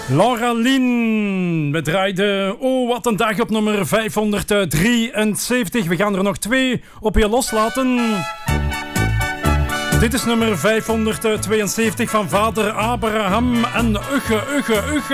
Laura Lien. We draaiden Oh Wat een Dag op nummer 573. We gaan er nog 2 op je loslaten. Dit is nummer 572 van vader Abraham en Ugge, Ugge, Ugge.